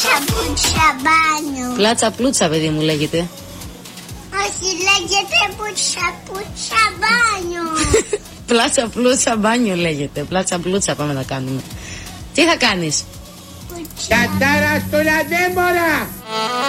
Πλούτσα μπάνιο. Πλάτσα πλούτσα, παιδί μου, λέγεται. Όχι, λέγεται πλούτσα μπάνιο. Πλάτσα πλούτσα μπάνιο λέγεται. Πλάτσα πλούτσα πάμε να κάνουμε. Τι θα κάνεις? Κατάρα στον Αντέμορα!